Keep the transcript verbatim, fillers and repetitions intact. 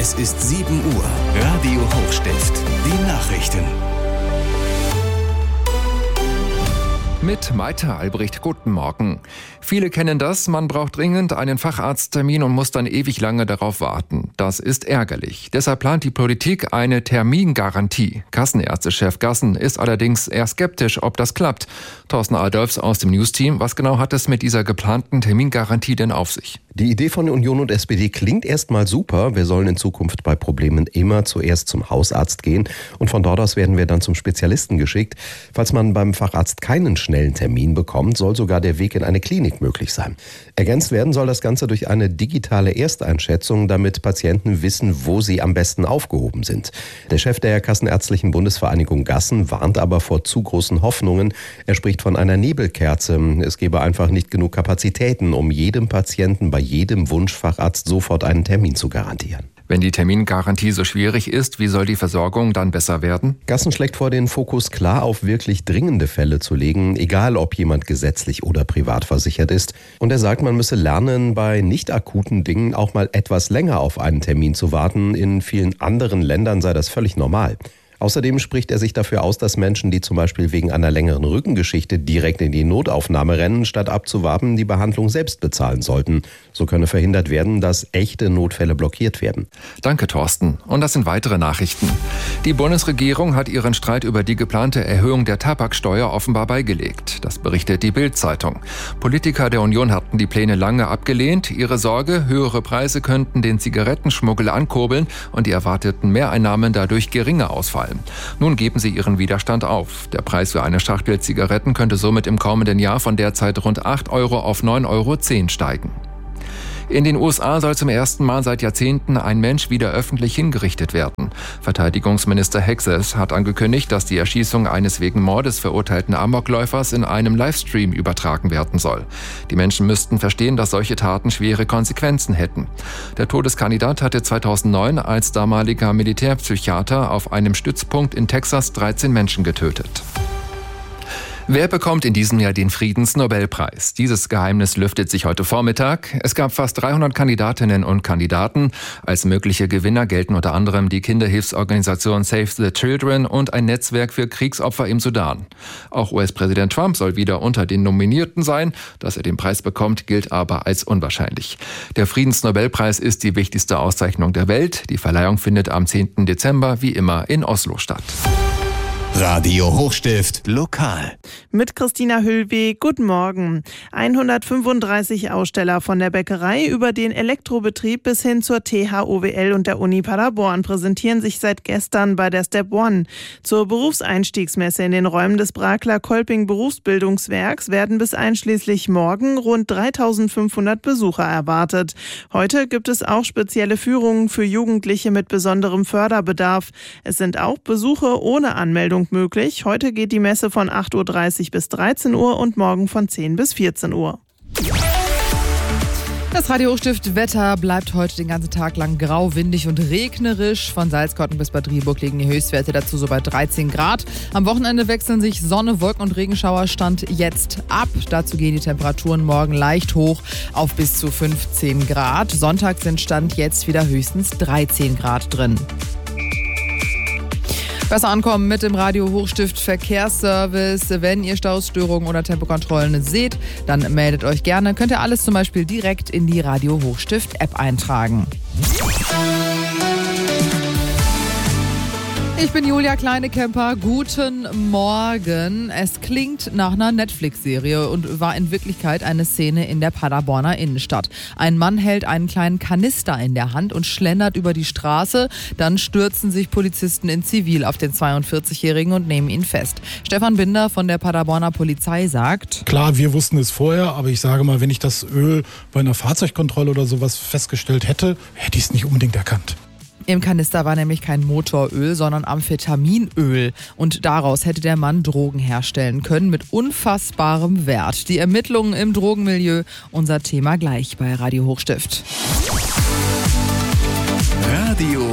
Es ist sieben Uhr. Radio Hochstift. Die Nachrichten. Mit Maite Albrecht, guten Morgen. Viele kennen das, man braucht dringend einen Facharzttermin und muss dann ewig lange darauf warten. Das ist ärgerlich. Deshalb plant die Politik eine Termingarantie. Kassenärztechef Gassen ist allerdings eher skeptisch, ob das klappt. Thorsten Adolfs aus dem News-Team, was genau hat es mit dieser geplanten Termingarantie denn auf sich? Die Idee von Union und S P D klingt erstmal super. Wir sollen in Zukunft bei Problemen immer zuerst zum Hausarzt gehen und von dort aus werden wir dann zum Spezialisten geschickt. Falls man beim Facharzt keinen schnellen Termin bekommt, soll sogar der Weg in eine Klinik möglich sein. Ergänzt werden soll das Ganze durch eine digitale Ersteinschätzung, damit Patienten wissen, wo sie am besten aufgehoben sind. Der Chef der Kassenärztlichen Bundesvereinigung Gassen warnt aber vor zu großen Hoffnungen. Er spricht von einer Nebelkerze. Es gebe einfach nicht genug Kapazitäten, um jedem Patienten bei jedem Wunschfacharzt sofort einen Termin zu garantieren. Wenn die Termingarantie so schwierig ist, wie soll die Versorgung dann besser werden? Gassen schlägt vor, den Fokus klar auf wirklich dringende Fälle zu legen, egal ob jemand gesetzlich oder privat versichert ist. Und er sagt, man müsse lernen, bei nicht akuten Dingen auch mal etwas länger auf einen Termin zu warten. In vielen anderen Ländern sei das völlig normal. Außerdem spricht er sich dafür aus, dass Menschen, die zum Beispiel wegen einer längeren Rückengeschichte direkt in die Notaufnahme rennen, statt abzuwarten, die Behandlung selbst bezahlen sollten. So könne verhindert werden, dass echte Notfälle blockiert werden. Danke, Thorsten. Und das sind weitere Nachrichten. Die Bundesregierung hat ihren Streit über die geplante Erhöhung der Tabaksteuer offenbar beigelegt. Das berichtet die Bild-Zeitung. Politiker der Union hatten die Pläne lange abgelehnt. Ihre Sorge, höhere Preise könnten den Zigarettenschmuggel ankurbeln und die erwarteten Mehreinnahmen dadurch geringer ausfallen. Nun geben sie ihren Widerstand auf. Der Preis für eine Schachtel Zigaretten könnte somit im kommenden Jahr von derzeit rund acht Euro auf neun Euro zehn steigen. In den U S A soll zum ersten Mal seit Jahrzehnten ein Mensch wieder öffentlich hingerichtet werden. Verteidigungsminister Hexes hat angekündigt, dass die Erschießung eines wegen Mordes verurteilten Amokläufers in einem Livestream übertragen werden soll. Die Menschen müssten verstehen, dass solche Taten schwere Konsequenzen hätten. Der Todeskandidat hatte zweitausendneun als damaliger Militärpsychiater auf einem Stützpunkt in Texas dreizehn Menschen getötet. Wer bekommt in diesem Jahr den Friedensnobelpreis? Dieses Geheimnis lüftet sich heute Vormittag. Es gab fast dreihundert Kandidatinnen und Kandidaten. Als mögliche Gewinner gelten unter anderem die Kinderhilfsorganisation Save the Children und ein Netzwerk für Kriegsopfer im Sudan. Auch U S-Präsident Trump soll wieder unter den Nominierten sein. Dass er den Preis bekommt, gilt aber als unwahrscheinlich. Der Friedensnobelpreis ist die wichtigste Auszeichnung der Welt. Die Verleihung findet am zehnten Dezember wie immer in Oslo statt. Radio Hochstift lokal. Mit Christina Hüllweg, guten Morgen. hundertfünfunddreißig Aussteller von der Bäckerei über den Elektrobetrieb bis hin zur T H O W L und der Uni Paderborn präsentieren sich seit gestern bei der Step One. Zur Berufseinstiegsmesse in den Räumen des Brakler-Kolping Berufsbildungswerks werden bis einschließlich morgen rund dreitausendfünfhundert Besucher erwartet. Heute gibt es auch spezielle Führungen für Jugendliche mit besonderem Förderbedarf. Es sind auch Besuche ohne Anmeldung möglich. Heute geht die Messe von acht Uhr dreißig bis dreizehn Uhr und morgen von zehn bis vierzehn Uhr. Das Radio Hochstift Wetter bleibt heute den ganzen Tag lang grau, windig und regnerisch. Von Salzkotten bis Bad Driburg liegen die Höchstwerte dazu so bei dreizehn Grad. Am Wochenende wechseln sich Sonne, Wolken und Regenschauer Stand jetzt ab. Dazu gehen die Temperaturen morgen leicht hoch auf bis zu fünfzehn Grad. Sonntag sind Stand jetzt wieder höchstens dreizehn Grad drin. Besser ankommen mit dem Radio Hochstift Verkehrsservice. Wenn ihr Stausstörungen oder Tempokontrollen seht, dann meldet euch gerne. Könnt ihr alles zum Beispiel direkt in die Radio Hochstift App eintragen. Ich bin Julia Kleinekemper. Guten Morgen. Es klingt nach einer Netflix-Serie und war in Wirklichkeit eine Szene in der Paderborner Innenstadt. Ein Mann hält einen kleinen Kanister in der Hand und schlendert über die Straße. Dann stürzen sich Polizisten in Zivil auf den zweiundvierzigjährigen und nehmen ihn fest. Stefan Binder von der Paderborner Polizei sagt: Klar, wir wussten es vorher, aber ich sage mal, wenn ich das Öl bei einer Fahrzeugkontrolle oder sowas festgestellt hätte, hätte ich es nicht unbedingt erkannt. Im Kanister war nämlich kein Motoröl, sondern Amphetaminöl. Und daraus hätte der Mann Drogen herstellen können mit unfassbarem Wert. Die Ermittlungen im Drogenmilieu, unser Thema gleich bei Radio Hochstift. Radio